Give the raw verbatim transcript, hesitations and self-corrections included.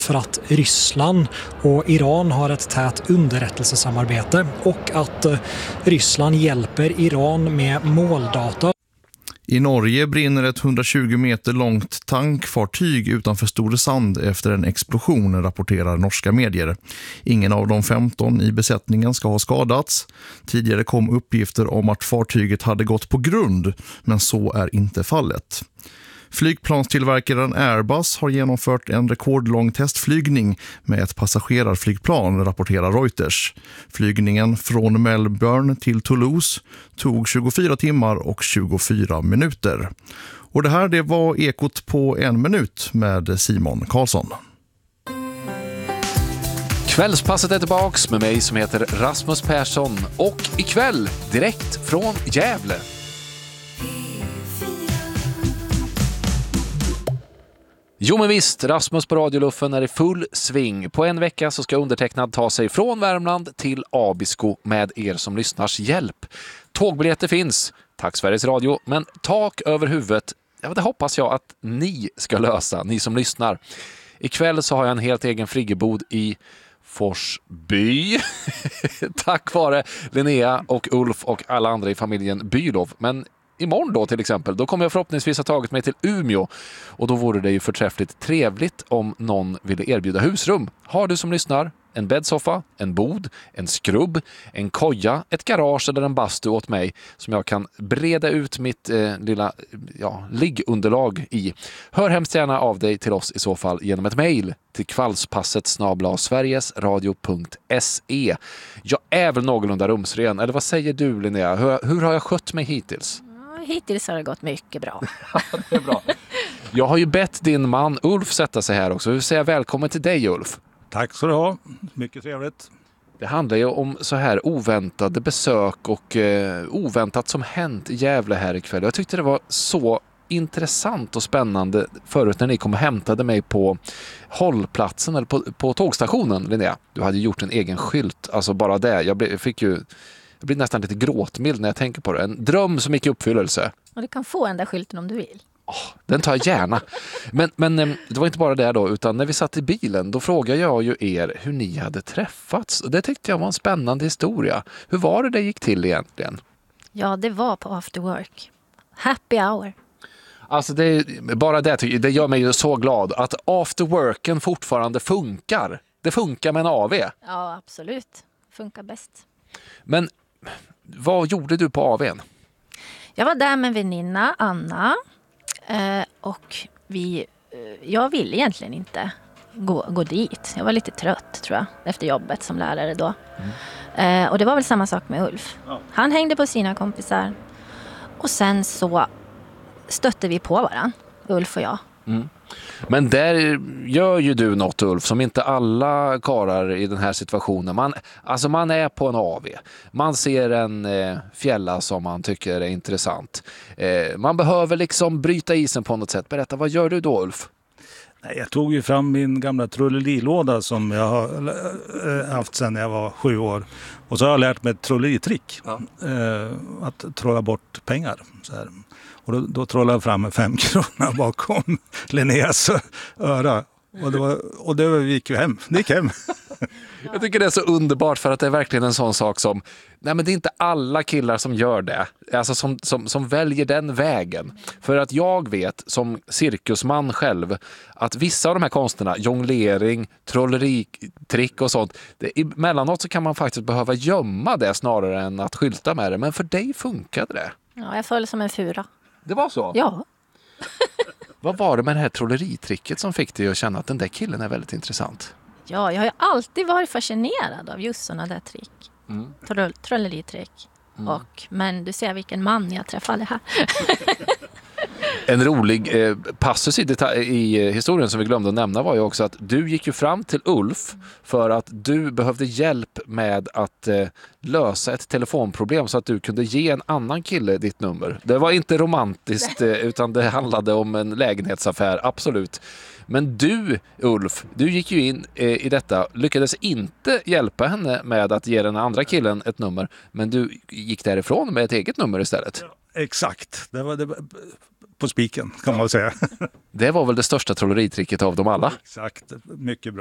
för att Ryssland och Iran har ett tät underrättelsesamarbete och att Ryssland hjälper Iran med måldata. I Norge brinner ett hundratjugo meter långt tankfartyg utanför Storesand efter en explosion, rapporterar norska medier. Ingen av de femton i besättningen ska ha skadats. Tidigare kom uppgifter om att fartyget hade gått på grund, men så är inte fallet. Flygplanstillverkaren Airbus har genomfört en rekordlång testflygning med ett passagerarflygplan, rapporterar Reuters. Flygningen från Melbourne till Toulouse tog tjugofyra timmar och tjugofyra minuter. Och det här det var Ekot på en minut med Simon Karlsson. Kvällspasset är tillbaks med mig som heter Rasmus Persson och ikväll direkt från Gävle. Jo men visst, Rasmus på Radioluffen är i full sving. På en vecka så ska undertecknad ta sig från Värmland till Abisko med er som lyssnars hjälp. Tågbiljetter finns, tack Sveriges Radio, men tak över huvudet, ja, det hoppas jag att ni ska lösa, ni som lyssnar. Ikväll så har jag en helt egen friggebod i Forsby. Tack vare Linnea och Ulf och alla andra i familjen Bylov. Men imorgon då till exempel, då kommer jag förhoppningsvis ha tagit mig till Umeå och då vore det ju förträffligt trevligt om någon ville erbjuda husrum. Har du som lyssnar en bäddsoffa, en bod, en skrubb, en koja, ett garage eller en bastu åt mig som jag kan breda ut mitt eh, lilla ja, liggunderlag i. Hör hemskt gärna av dig till oss i så fall genom ett mejl till kvällspasset snabel-a sverigesradio punkt se. Jag är väl någorlunda rumsren, eller vad säger du Linnea? Hur, hur har jag skött mig hittills? Hittills har det gått mycket bra. Det är bra. Jag har ju bett din man Ulf sätta sig här också. Hur säger jag välkommen till dig Ulf? Tack så du ha. Mycket trevligt. Det handlar ju om så här oväntade besök och eh, oväntat som hänt i Gävle här ikväll. Jag tyckte det var så intressant och spännande förut när ni kom och hämtade mig på hållplatsen eller på, på tågstationen, Linnea. Du hade gjort en egen skylt. Alltså bara det. Jag blev, fick ju... Jag blir nästan lite gråtmild när jag tänker på det. En dröm som gick i uppfyllelse. Och du kan få den där skylten om du vill. Oh, den tar jag gärna. Men, men det var inte bara det då, utan när vi satt i bilen då frågade jag ju er hur ni hade träffats. Och det tyckte jag var en spännande historia. Hur var det det gick till egentligen? Ja, det var på after work. Happy hour. Alltså det, bara det, det gör mig ju så glad att after worken fortfarande funkar. Det funkar med en A V. Ja, absolut. Funkar bäst. Men vad gjorde du på A V:n? Jag var där med en väninna, Anna. Eh, och vi, eh, jag ville egentligen inte gå, gå dit. Jag var lite trött tror jag efter jobbet som lärare då. Mm. Eh, och det var väl samma sak med Ulf. Ja. Han hängde på sina kompisar. Och sen så stötte vi på varann, Ulf och jag. Mm. Men där gör ju du något Ulf som inte alla karar i den här situationen. Man, alltså man är på en A V. Man ser en eh, fjälla som man tycker är intressant. Eh, man behöver liksom bryta isen på något sätt. Berätta, vad gör du då Ulf? Nej, jag tog ju fram min gamla trollelilåda som jag har haft sedan jag var sju år. Och så har jag lärt mig ett trolleritrick. Ja. Eh, att trolla bort pengar. Så här. Och då, då trollade jag fram en fem kronor bakom Linneas öra. Och, då, och det gick ju hem. Det gick hem. Jag tycker det är så underbart för att det är verkligen en sån sak som... Nej, men det är inte alla killar som gör det. Alltså som, som, som väljer den vägen. För att jag vet som cirkusman själv att vissa av de här konsterna, jonglering, trolleritrick och sånt, det, emellanåt så kan man faktiskt behöva gömma det snarare än att skylta med det. Men för dig funkade det. Ja, jag föll som en fura. Det var så? Ja. Vad var det med det här trolleritricket som fick dig att känna att den där killen är väldigt intressant? Ja, jag har ju alltid varit fascinerad av just sådana där trick. Mm. Troll, trolleritrick. Mm. Och, men du ser vilken man jag träffade här. En rolig eh, passus i, deta- i historien som vi glömde att nämna var ju också att du gick ju fram till Ulf för att du behövde hjälp med att eh, lösa ett telefonproblem så att du kunde ge en annan kille ditt nummer. Det var inte romantiskt eh, utan det handlade om en lägenhetsaffär, absolut. Men du, Ulf, du gick ju in eh, i detta, lyckades inte hjälpa henne med att ge den andra killen ett nummer, men du gick därifrån med ett eget nummer istället. Ja, exakt. Det var det. på spiken kan man säga. Det var väl det största trolleritricket av dem alla. Exakt, mycket bra.